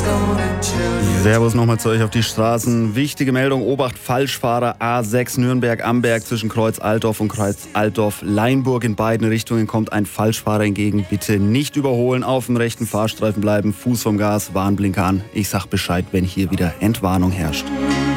Servus nochmal zu euch auf die Straßen. Wichtige Meldung, Obacht, Falschfahrer A6 Nürnberg-Amberg zwischen Kreuz Altdorf und Kreuz Altdorf-Leinburg. In beiden Richtungen kommt ein Falschfahrer entgegen. Bitte nicht überholen, auf dem rechten Fahrstreifen bleiben, Fuß vom Gas, Warnblinker an. Ich sag Bescheid, wenn hier wieder Entwarnung herrscht.